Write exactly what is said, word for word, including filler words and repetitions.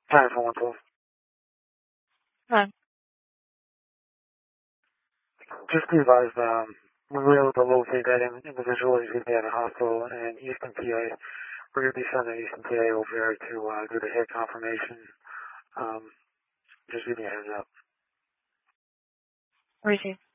Time for one twelve. Hi. Just be advised, um, we were able to locate that individual. He's going to be at a hospital in Easton, P A. We're going to be sending Easton, P A over there to uh, do the hit confirmation. Um, just give me a heads up. Where is he?